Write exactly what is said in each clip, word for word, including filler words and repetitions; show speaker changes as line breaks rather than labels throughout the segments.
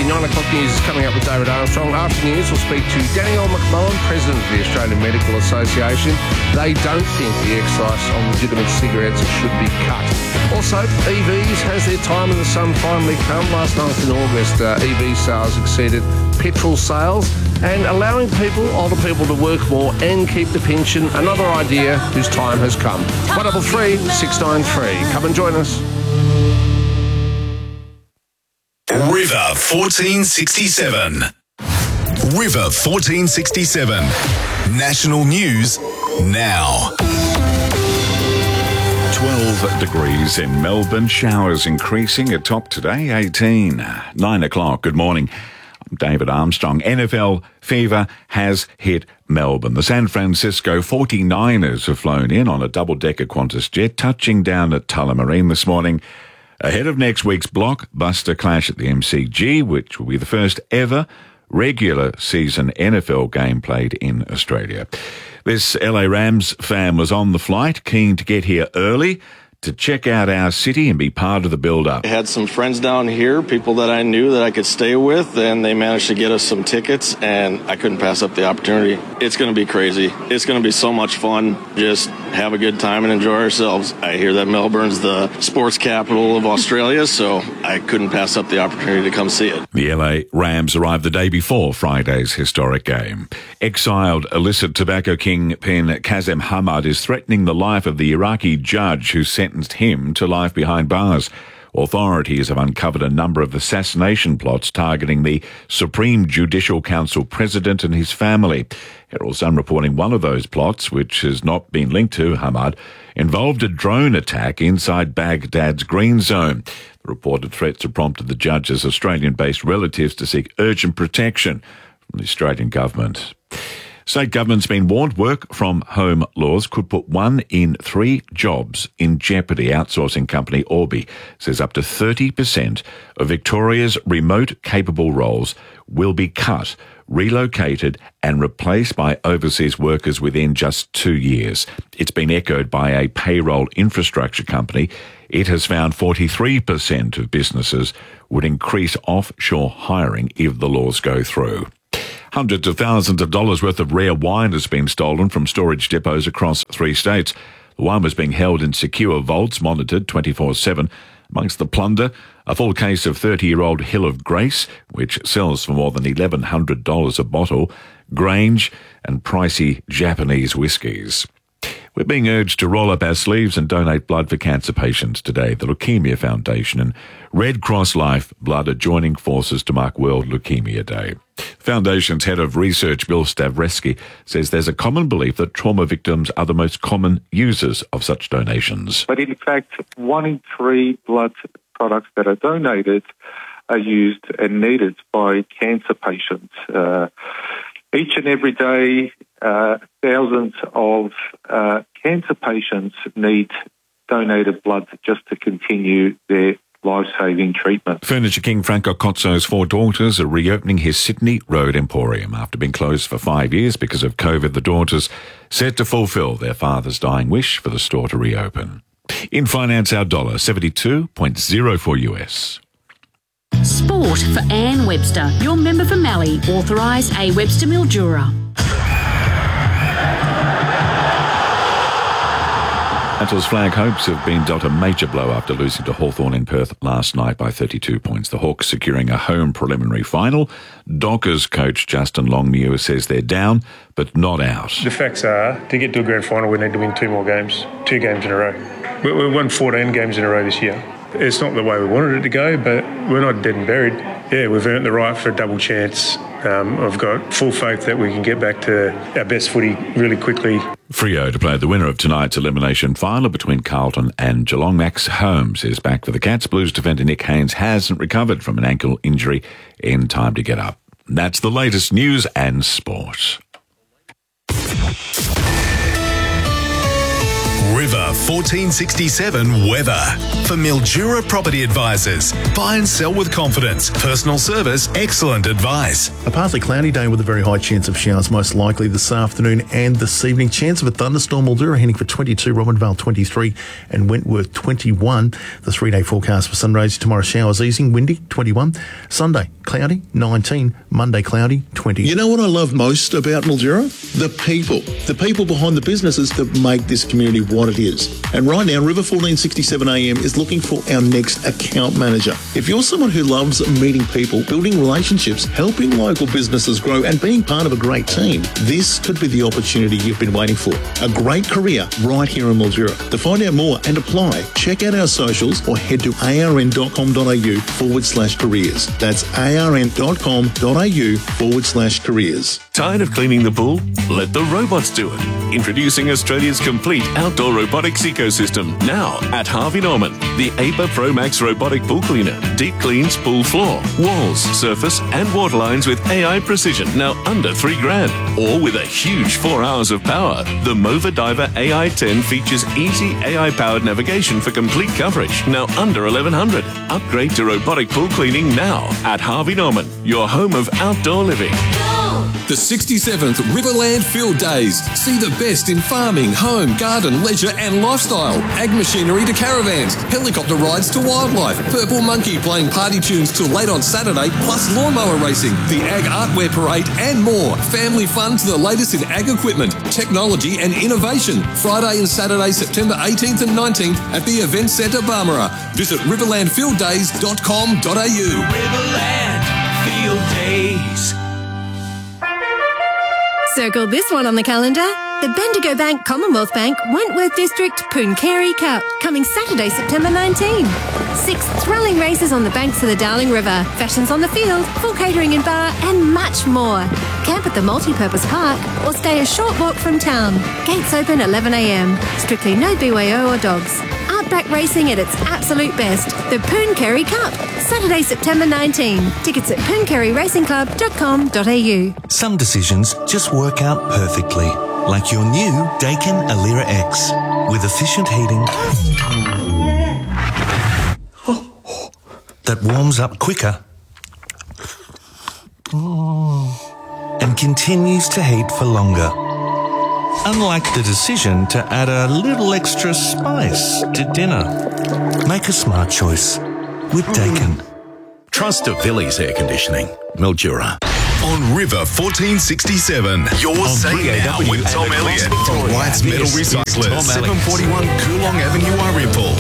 nine o'clock news is coming up with David Armstrong. After news, we'll speak to Danielle McMullen, President of the Australian Medical Association. They don't think the excise on legitimate cigarettes should be cut. Also, E Vs, has their time in the sun finally come? Last month in August, uh, E V sales exceeded petrol sales, and allowing people, older people, to work more and keep the pension, another idea whose time has come. one double three six nine three. Come and join us.
River fourteen sixty-seven. River fourteen sixty-seven. National news now.
twelve degrees in Melbourne. Showers increasing. A top today, eighteen. nine o'clock. Good morning. I'm David Armstrong. N F L fever has hit Melbourne. The San Francisco forty-niners have flown in on a double-decker Qantas jet, touching down at Tullamarine this morning, ahead of next week's blockbuster clash at the M C G, which will be the first ever regular season N F L game played in Australia. This L A Rams fan was on the flight, keen to get here early to check out our city and be part of the build-up.
I had some friends down here, people that I knew that I could stay with, and they managed to get us some tickets, and I couldn't pass up the opportunity. It's going to be crazy. It's going to be so much fun. Just have a good time and enjoy ourselves. I hear that Melbourne's the sports capital of Australia, so I couldn't pass up the opportunity to come see it.
The L A Rams arrived the day before Friday's historic game. Exiled illicit tobacco kingpin Kazem Hamad is threatening the life of the Iraqi judge who sentenced him to life behind bars. Authorities have uncovered a number of assassination plots targeting the Supreme Judicial Council president and his family. Herald Sun reporting one of those plots, which has not been linked to Hamad, involved a drone attack inside Baghdad's Green Zone. The reported threats have prompted the judge's Australian-based relatives to seek urgent protection from the Australian government. State government's been warned work from home laws could put one in three jobs in jeopardy. Outsourcing company Orbi says up to thirty percent of Victoria's remote-capable roles will be cut, relocated and replaced by overseas workers within just two years. It's been echoed by a payroll infrastructure company. It has found forty-three percent of businesses would increase offshore hiring if the laws go through. Hundreds of thousands of dollars worth of rare wine has been stolen from storage depots across three states. The wine was being held in secure vaults, monitored twenty-four seven. Amongst the plunder, a full case of thirty-year-old Hill of Grace, which sells for more than eleven hundred dollars a bottle, Grange and pricey Japanese whiskies. We're being urged to roll up our sleeves and donate blood for cancer patients today. The Leukemia Foundation and Red Cross Life Blood are joining forces to mark World Leukemia Day. Foundation's head of research, Bill Stavreski, says there's a common belief that trauma victims are the most common users of such donations.
But in fact, one in three blood products that are donated are used and needed by cancer patients. Uh, each and every day, uh, thousands of uh, cancer patients need donated blood just to continue their life-saving treatment.
Furniture king Franco Cozzo's four daughters are reopening his Sydney Road Emporium. After being closed for five years because of COVID, the daughters set to fulfil their father's dying wish for the store to reopen. In finance, our dollar, seventy-two point oh four U S.
Sport for Anne Webster, your member for Mallee, authorised A Webster Mildura.
Mantle's flag hopes have been dealt a major blow after losing to Hawthorn in Perth last night by thirty-two points. The Hawks securing a home preliminary final. Dockers coach Justin Longmuir says they're down, but not out.
The facts are, to get to a grand final, we need to win two more games, two games in a row. We, we won fourteen games in a row this year. It's not the way we wanted it to go, but we're not dead and buried. Yeah, we've earned the right for a double chance. Um, I've got full faith that we can get back to our best footy really quickly.
Freo to play the winner of tonight's elimination final between Carlton and Geelong. Max Holmes is back for the Cats. Blues defender Nick Haynes hasn't recovered from an ankle injury in time to get up. That's the latest news and sport.
River fourteen sixty-seven weather. For Mildura Property Advisors. Buy and sell with confidence. Personal service, excellent advice.
A partly cloudy day with a very high chance of showers, most likely this afternoon and this evening. Chance of a thunderstorm. Mildura heading for twenty-two, Robinvale twenty-three and Wentworth twenty-one. The three-day forecast for Sundays. Tomorrow showers easing, windy twenty-one. Sunday cloudy nineteen. Monday cloudy twenty.
You know what I love most about Mildura? The people. The people behind the businesses that make this community what it is. And right now, River fourteen sixty-seven A M is looking for our next account manager. If you're someone who loves meeting people, building relationships, helping local businesses grow and being part of a great team, this could be the opportunity you've been waiting for. A great career right here in Mildura. To find out more and apply, check out our socials or head to arn.com.au forward slash careers. That's arn.com.au forward slash careers.
Tired of cleaning the pool? Let the robots do it. Introducing Australia's complete outdoor robotics ecosystem. Now at Harvey Norman. The A P A Pro Max robotic pool cleaner. Deep cleans pool floor, walls, surface and water lines with A I precision. Now under three grand. Or with a huge four hours of power. The Mova Diver A I ten features easy A I-powered navigation for complete coverage. Now under eleven hundred. Upgrade to robotic pool cleaning now at Harvey Norman. Your home of outdoor living.
The sixty-seventh Riverland Field Days. See the best in farming, home, garden, leisure and lifestyle. Ag machinery to caravans, helicopter rides to wildlife, Purple Monkey playing party tunes till late on Saturday, plus lawnmower racing, the Ag Artwear Parade and more. Family fun to the latest in ag equipment, technology and innovation. Friday and Saturday, September eighteenth and nineteenth at the Event Centre Barmera. Visit riverland field days dot com dot a u.
Riverland Field Days.
Circle this one on the calendar. The Bendigo Bank Commonwealth Bank Wentworth District Pooncarie Cup, coming Saturday, September nineteenth. Six thrilling races on the banks of the Darling River, fashions on the field, full catering and bar, and much more. Camp at the multi-purpose park or stay a short walk from town. Gates open at eleven a m. Strictly no B Y O or dogs. Outback racing at its absolute best. The Pooncarie Cup, Saturday, September nineteenth. Tickets at pooncarie racing club dot com dot a u.
Some decisions just work out perfectly. Like your new Daikin Alira X with efficient heating that warms up quicker and continues to heat for longer. Unlike the decision to add a little extra spice to dinner. Make a smart choice with Daikin.
Trust of Villiers Air Conditioning, Mildura. On River fourteen sixty-seven, you're
On
saying now with Tom Elliott from White's Metal Recyclers, seven forty-one Coolong Avenue, Ariapul.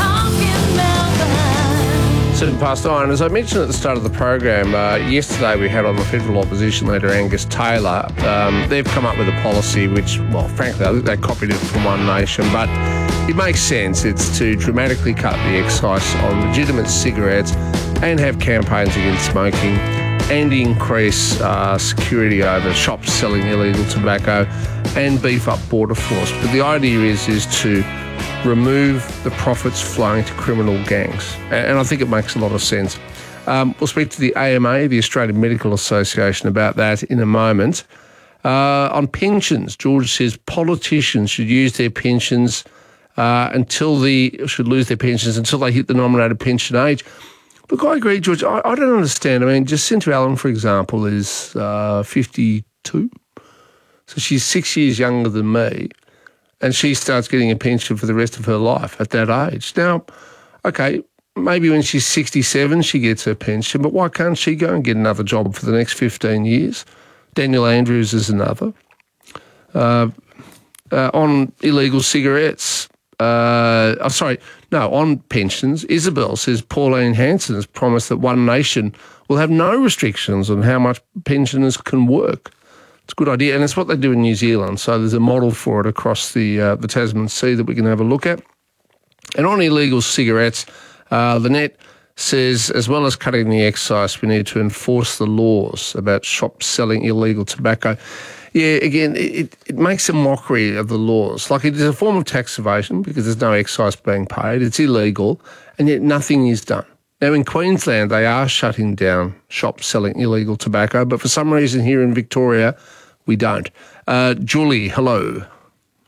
Seven past nine. As I mentioned at the start of the program, uh, yesterday we had on the federal opposition leader Angus Taylor. Um, they've come up with a policy which, well, frankly, I think they copied it from One Nation, but it makes sense. It's to dramatically cut the excise on legitimate cigarettes and have campaigns against smoking and increase uh, security over shops selling illegal tobacco and beef up border force. But the idea is, is to remove the profits flowing to criminal gangs. And I think it makes a lot of sense. Um, we'll speak to the A M A, the Australian Medical Association, about that in a moment. Uh, on pensions, George says politicians should use their pensions uh, until the, should lose their pensions until they hit the nominated pension age. Look, I agree, George. I, I don't understand. I mean, Jacinta Allen, for example, is uh, fifty-two. So she's six years younger than me. And she starts getting a pension for the rest of her life at that age. Now, okay, maybe when she's sixty-seven, she gets her pension, but why can't she go and get another job for the next fifteen years? Daniel Andrews is another. Uh, uh, on illegal cigarettes, uh, oh, sorry, no, on pensions, Isabel says Pauline Hanson has promised that One Nation will have no restrictions on how much pensioners can work. It's a good idea, and it's what they do in New Zealand. So there's a model for it across the uh, the Tasman Sea that we can have a look at. And on illegal cigarettes, uh, the Net says, as well as cutting the excise, we need to enforce the laws about shops selling illegal tobacco. Yeah, again, it, it makes a mockery of the laws. Like, it is a form of tax evasion because there's no excise being paid. It's illegal, and yet nothing is done. Now, in Queensland, they are shutting down shops selling illegal tobacco, but for some reason here in Victoria, we don't. Uh, Julie, hello.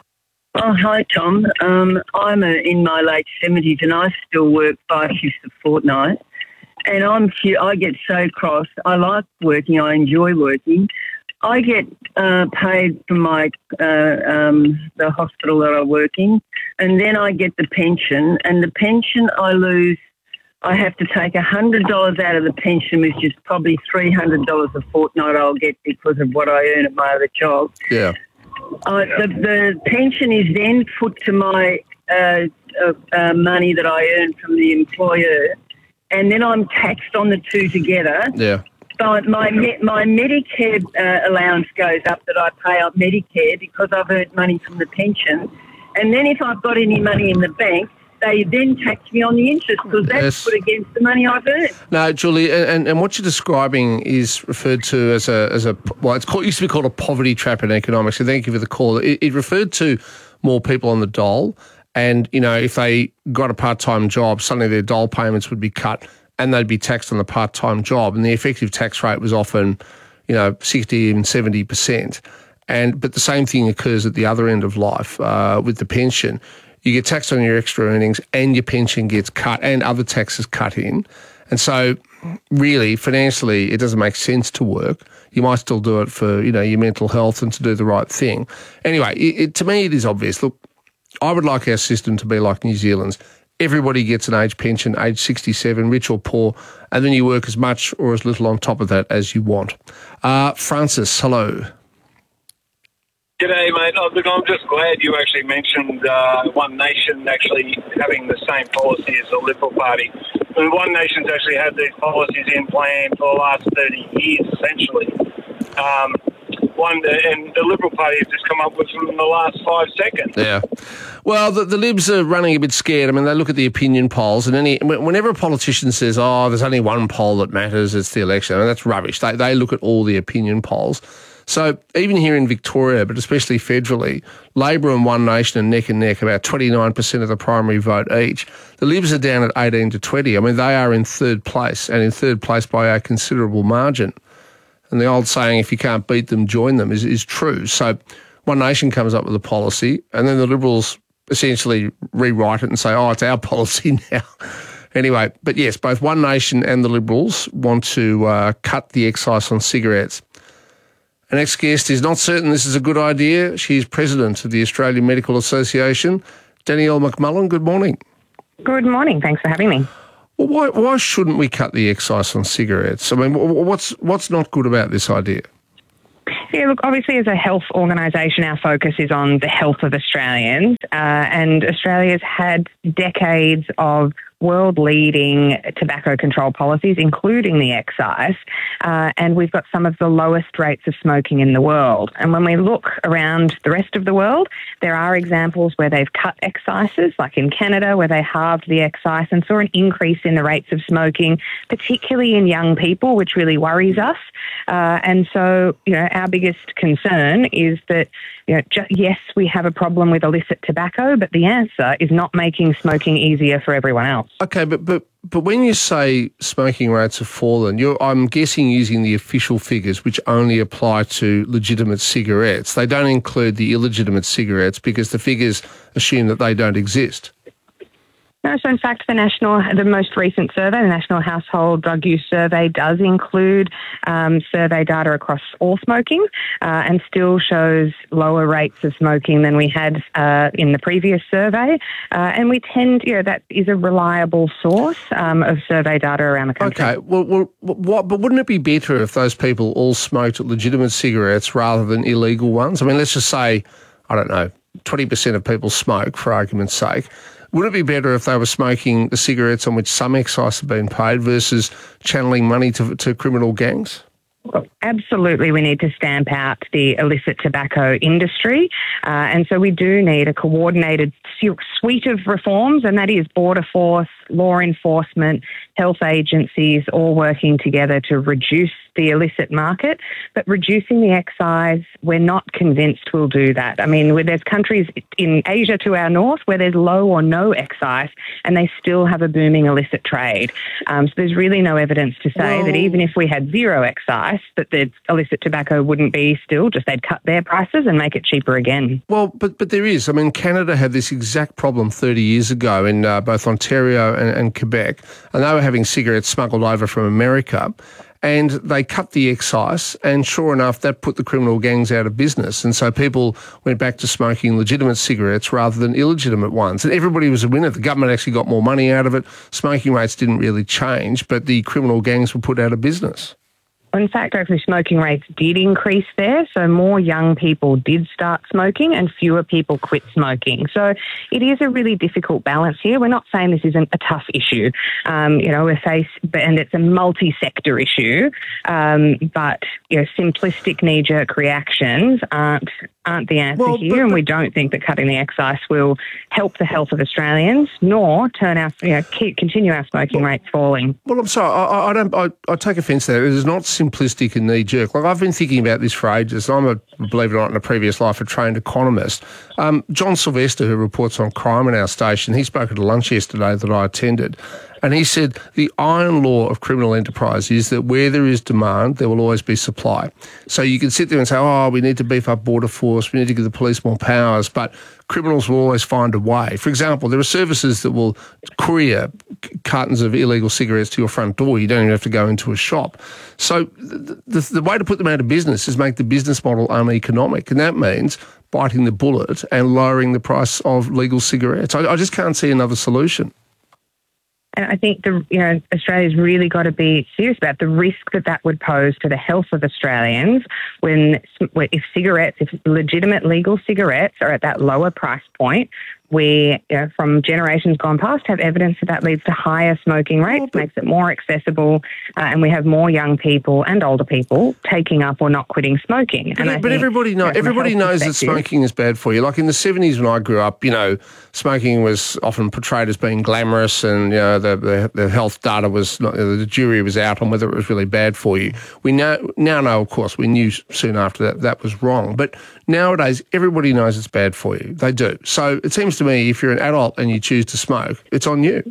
Oh, hi, Tom. Um, I'm a, in my late seventies and I still work five shifts a fortnight. And I'm I get so cross. I like working. I enjoy working. I get uh, paid from my uh, um, the hospital that I work in, and then I get the pension. And the pension I lose, I have to take one hundred dollars out of the pension, which is probably three hundred dollars a fortnight I'll get because of what I earn at my other job.
Yeah.
Uh, the, the pension is then put to my uh, uh, uh, money that I earn from the employer, and then I'm taxed on the two together.
Yeah.
So my my Medicare uh, allowance goes up that I pay on Medicare because I've earned money from the pension. And then if I've got any money in the bank, they then tax me on the interest because that's
Yes.
put against the money I've earned.
No, Julie, and, and what you're describing is referred to as a, as a well, it's called, it used to be called a poverty trap in economics, so thank you for the call. It, it referred to more people on the dole, and, you know, if they got a part-time job, suddenly their dole payments would be cut and they'd be taxed on the part-time job, and the effective tax rate was often, you know, sixty, even seventy percent. And, but the same thing occurs at the other end of life uh, with the pension. You get taxed on your extra earnings and your pension gets cut and other taxes cut in. And so really, financially, it doesn't make sense to work. You might still do it for, you know, your mental health and to do the right thing. Anyway, it, it, to me, it is obvious. Look, I would like our system to be like New Zealand's. Everybody gets an age pension, age sixty-seven, rich or poor, and then you work as much or as little on top of that as you want. Uh, Francis, hello.
G'day, mate. Oh, look, I'm just glad you actually mentioned uh, One Nation actually having the same policy as the Liberal Party. And One Nation's actually had these policies in plan for the last thirty years, essentially. Um, one and the Liberal Party has just come up with them in the last five seconds.
Yeah. Well, the, the Libs are running a bit scared. I mean, they look at the opinion polls, and any whenever a politician says, oh, there's only one poll that matters, it's the election, I mean, that's rubbish. They, they look at all the opinion polls. So even here in Victoria, but especially federally, Labor and One Nation are neck and neck, about twenty-nine percent of the primary vote each. The Libs are down at eighteen to twenty. I mean, they are in third place, and in third place by a considerable margin. And the old saying, if you can't beat them, join them, is, is true. So One Nation comes up with a policy, and then the Liberals essentially rewrite it and say, oh, it's our policy now. Anyway, but yes, both One Nation and the Liberals want to uh, cut the excise on cigarettes. Our next guest is not certain this is a good idea. She's president of the Australian Medical Association. Danielle McMullen, good morning.
Good morning. Thanks for having me.
Well, why, why shouldn't we cut the excise on cigarettes? I mean, what's what's not good about this idea?
Yeah, look, obviously as a health organisation, our focus is on the health of Australians, uh, and Australia's had decades of world-leading tobacco control policies, including the excise, uh, and we've got some of the lowest rates of smoking in the world. And when we look around the rest of the world, there are examples where they've cut excises, like in Canada, where they halved the excise and saw an increase in the rates of smoking, particularly in young people, which really worries us. Uh, and so, you know, our biggest concern is that, you know, ju- yes, we have a problem with illicit tobacco, but the answer is not making smoking easier for everyone else.
Okay, but but but when you say smoking rates have fallen, you're, I'm guessing using the official figures, which only apply to legitimate cigarettes. They don't include the illegitimate cigarettes because the figures assume that they don't exist.
No, so in fact, the national, the most recent survey, the National Household Drug Use Survey, does include um, survey data across all smoking, uh, and still shows lower rates of smoking than we had uh, in the previous survey. Uh, and we tend, you know, that is a reliable source um, of survey data around the country.
Okay, well, well, what? But wouldn't it be better if those people all smoked legitimate cigarettes rather than illegal ones? I mean, let's just say, I don't know, twenty percent of people smoke, for argument's sake. Would it be better if they were smoking the cigarettes on which some excise had been paid versus channeling money to, to criminal gangs?
Well, absolutely, we need to stamp out the illicit tobacco industry. Uh, and so we do need a coordinated suite of reforms, and that is border force, law enforcement, health agencies, all working together to reduce the illicit market, but reducing the excise, we're not convinced will do that. I mean, where there's countries in Asia to our north where there's low or no excise and they still have a booming illicit trade. Um, so there's really no evidence to say well, that even if we had zero excise, that the illicit tobacco wouldn't be still, just they'd cut their prices and make it cheaper again.
Well, but but there is. I mean, Canada had this exact problem thirty years ago in uh, both Ontario and, and Quebec, and they were having cigarettes smuggled over from America, and they cut the excise, and sure enough, that put the criminal gangs out of business. And so people went back to smoking legitimate cigarettes rather than illegitimate ones. And everybody was a winner. The government actually got more money out of it. Smoking rates didn't really change, but the criminal gangs were put out of business.
In fact, actually, smoking rates did increase there, so more young people did start smoking and fewer people quit smoking. So it is a really difficult balance here. We're not saying this isn't a tough issue. Um, you know, we're faced, and it's a multi-sector issue, um, but you know, simplistic knee-jerk reactions aren't aren't the answer well, here, but, and we don't think that cutting the excise will help the health of Australians, nor turn our, you know, keep, continue our smoking well, rates falling.
Well, I'm sorry, I, I don't. I, I take offence to that. It is not simplistic and knee-jerk. Like, I've been thinking about this for ages. I'm a, believe it or not, in a previous life, a trained economist. Um, John Sylvester, who reports on crime in our station, he spoke at a lunch yesterday that I attended, and he said the iron law of criminal enterprise is that where there is demand, there will always be supply. So you can sit there and say, oh, we need to beef up border force, we need to give the police more powers, but criminals will always find a way. For example, there are services that will courier cartons of illegal cigarettes to your front door. You don't even have to go into a shop. So the, the, the way to put them out of business is make the business model uneconomic, and that means biting the bullet and lowering the price of legal cigarettes. I, I just can't see another solution.
And I think the you know Australia's really got to be serious about the risk that that would pose to the health of Australians when, if cigarettes, if legitimate legal cigarettes are at that lower price point, we, you know, from generations gone past, have evidence that that leads to higher smoking rates, oh, makes it more accessible, uh, and we have more young people and older people taking up or not quitting smoking.
But,
and I
but
think,
everybody know,
you know,
everybody knows that smoking is bad for you. Like in the seventies when I grew up, you know, smoking was often portrayed as being glamorous, and you know the the, the health data was not, the jury was out on whether it was really bad for you. We know, now know, of course, we knew soon after that that was wrong. But nowadays, everybody knows it's bad for you. They do. So it seems to me, if you're an adult and you choose to smoke, it's on you.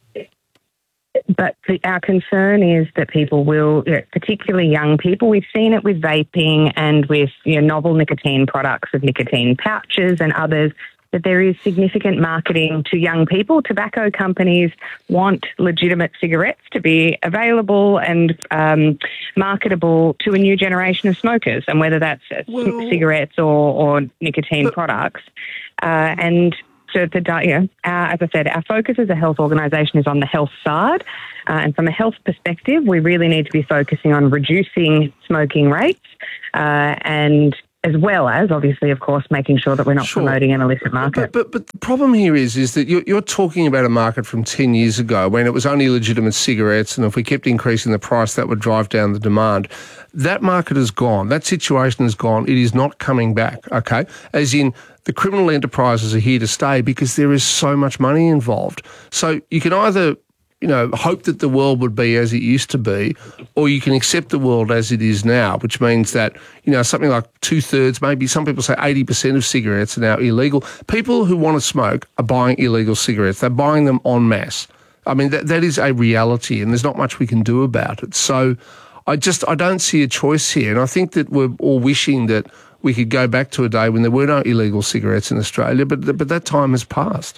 But the, our concern is that people will, you know, particularly young people, we've seen it with vaping and with you know, novel nicotine products, with nicotine pouches and others, that there is significant marketing to young people. Tobacco companies want legitimate cigarettes to be available and um, marketable to a new generation of smokers, and whether that's well, cigarettes or, or nicotine but, products. Uh, and so, the, you know, our, as I said, our focus as a health organisation is on the health side. Uh, and from a health perspective, we really need to be focusing on reducing smoking rates uh, and as well as, obviously, of course, making sure that we're not sure. promoting an illicit market.
But, but, but the problem here is is that you're, you're talking about a market from ten years ago when it was only legitimate cigarettes, and if we kept increasing the price, that would drive down the demand. That market is gone. That situation is gone. It is not coming back, okay? As in, the criminal enterprises are here to stay because there is so much money involved. So you can either, you know, hope that the world would be as it used to be, or you can accept the world as it is now, which means that, you know, something like two-thirds, maybe some people say eighty percent of cigarettes are now illegal. People who want to smoke are buying illegal cigarettes. They're buying them en masse. I mean, that that is a reality, and there's not much we can do about it. So I just, I don't see a choice here, and I think that we're all wishing that we could go back to a day when there were no illegal cigarettes in Australia, but but that time has passed.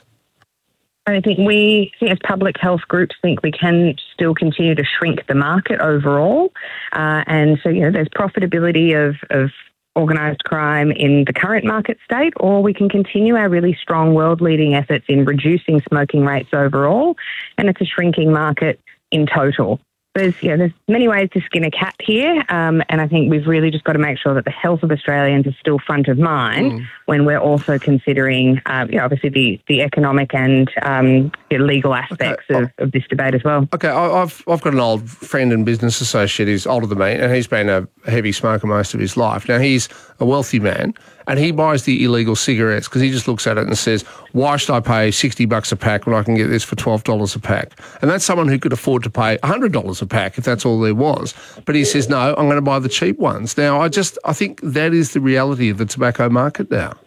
I think we, as public health groups, think we can still continue to shrink the market overall. Uh, and so, you know, there's profitability of, of organised crime in the current market state, or we can continue our really strong world-leading efforts in reducing smoking rates overall, and it's a shrinking market in total. There's, you know, there's many ways to skin a cat here, um, and I think we've really just got to make sure that the health of Australians is still front of mind mm. when we're also considering, uh, you know, obviously the, the economic and um, legal aspects okay. of, of this debate as well.
Okay, I've I've got an old friend and business associate who's older than me, and he's been a heavy smoker most of his life. Now, he's a wealthy man, and he buys the illegal cigarettes because he just looks at it and says, why should I pay sixty bucks a pack when I can get this for twelve dollars a pack? And that's someone who could afford to pay one hundred dollars a a pack if that's all there was. But he says, no, I'm going to buy the cheap ones. Now, I just, I think that is the reality of the tobacco market now.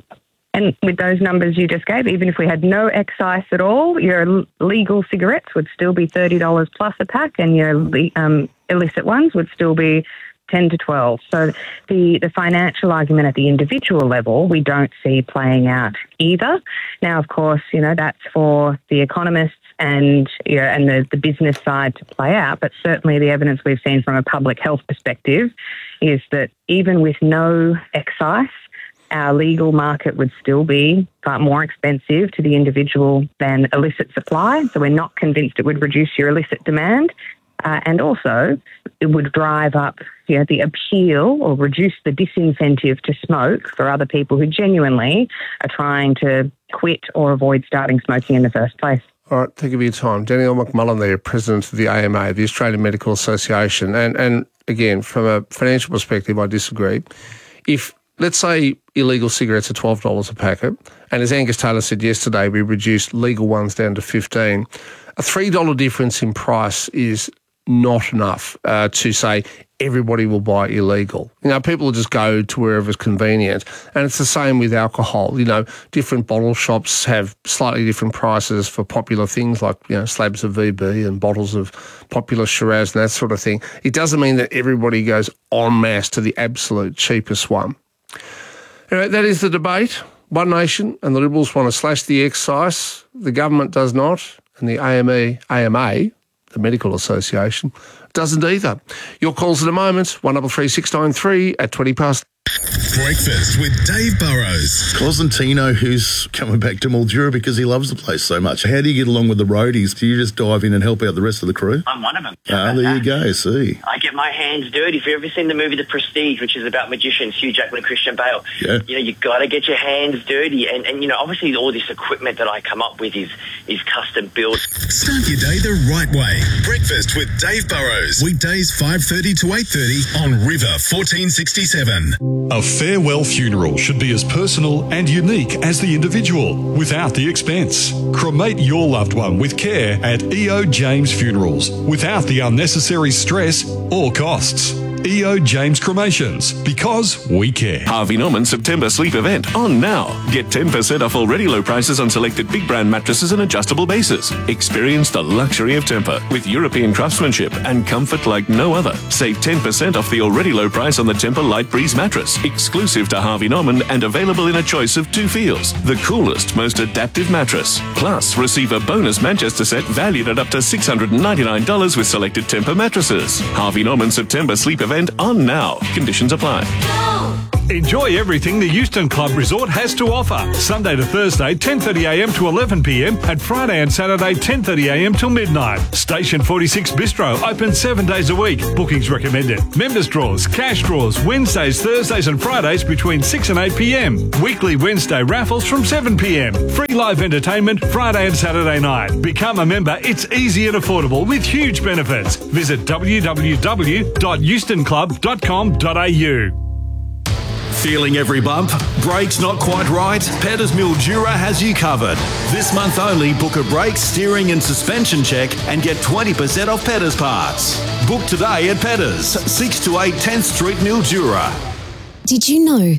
And with those numbers you just gave, even if we had no excise at all, your legal cigarettes would still be thirty dollars plus a pack, and your um, illicit ones would still be ten to twelve. So the, the financial argument at the individual level, we don't see playing out either. Now, of course, you know, that's for the economists and, you know, and the, the business side to play out. But certainly the evidence we've seen from a public health perspective is that even with no excise, our legal market would still be far more expensive to the individual than illicit supply. So we're not convinced it would reduce your illicit demand. Uh, and also, it would drive up, you know, the appeal or reduce the disincentive to smoke for other people who genuinely are trying to quit or avoid starting smoking in the first place.
All right, thank you for your time. Danielle McMullen there, President of the A M A, the Australian Medical Association. And, and again, from a financial perspective, I disagree. If let's say illegal cigarettes are twelve dollars a packet, and as Angus Taylor said yesterday, we reduced legal ones down to fifteen dollars. A three dollars difference in price is not enough uh, to say everybody will buy illegal. You know, people will just go to wherever's convenient. And it's the same with alcohol. You know, different bottle shops have slightly different prices for popular things like, you know, slabs of V B and bottles of popular Shiraz and that sort of thing. It doesn't mean that everybody goes en masse to the absolute cheapest one. Anyway, that is the debate. One Nation and the Liberals want to slash the excise. The government does not. And the A M A, A M A, the Medical Association, doesn't either. Your calls in a moment, one double three six nine three at twenty past.
Breakfast with Dave Burrows.
Cosentino, who's coming back to Mildura because he loves the place so much. How do you get along with the roadies? Do you just dive in and help out the rest of the crew?
I'm one of them.
Ah, there you go, see.
I get my hands dirty. If you've ever seen the movie The Prestige, which is about magicians, Hugh Jackman and Christian Bale,
yeah.
you know, you've got to get your hands dirty. And, and, you know, obviously all this equipment that I come up with is, is custom built.
Start your day the right way. Breakfast with Dave Burrows. Weekdays five thirty to eight thirty on River fourteen sixty-seven.
A farewell funeral should be as personal and unique as the individual, without the expense. Cremate your loved one with care at E O James Funerals, without the unnecessary stress or costs. E O James Cremations, because we care.
Harvey Norman September sleep event on now. Get ten percent off already low prices on selected big brand mattresses and adjustable bases. Experience the luxury of Tempur with European craftsmanship and comfort like no other. Save ten percent off the already low price on the Tempur Light Breeze mattress, exclusive to Harvey Norman and available in a choice of two feels. The coolest, most adaptive mattress. Plus, receive a bonus Manchester set valued at up to six hundred ninety-nine dollars with selected Tempur mattresses. Harvey Norman September sleep event on now. Conditions apply.
Enjoy everything the Euston Club Resort has to offer. Sunday to Thursday, ten thirty a m to eleven p m and Friday and Saturday, ten thirty a m till midnight. Station forty-six Bistro, open seven days a week. Bookings recommended. Members draws, cash draws, Wednesdays, Thursdays and Fridays between six and eight p m. Weekly Wednesday raffles from seven p m. Free live entertainment Friday and Saturday night. Become a member. It's easy and affordable with huge benefits. Visit w w w dot euston club dot com dot a u.
Feeling every bump? Brakes not quite right? Petters Mildura has you covered. This month only, book a brake, steering and suspension check and get twenty percent off Petters parts. Book today at Petters, six to eight tenth Street, Mildura.
Did you know